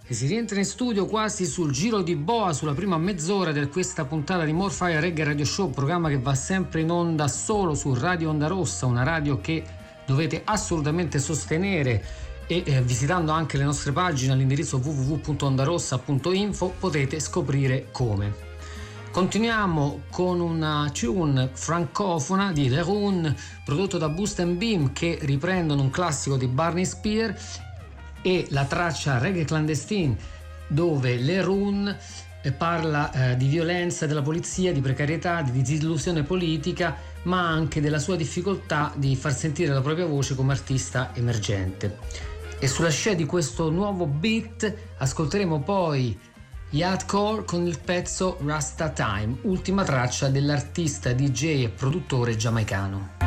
E si rientra in studio quasi sul giro di boa, sulla prima mezz'ora di questa puntata di More Fire Reggae Radio Show, programma che va sempre in onda solo su Radio Onda Rossa, una radio che dovete assolutamente sostenere, e visitando anche le nostre pagine all'indirizzo www.ondarossa.info potete scoprire come. Continuiamo con una tune francofona di Leroun, prodotto da Boost and Beam, che riprendono un classico di Barney Spear, e la traccia Reggae Clandestine, dove Leroun parla di violenza della polizia, di precarietà, di disillusione politica, ma anche della sua difficoltà di far sentire la propria voce come artista emergente. E sulla scia di questo nuovo beat ascolteremo poi Yardcore con il pezzo Rasta Time, ultima traccia dell'artista DJ e produttore giamaicano.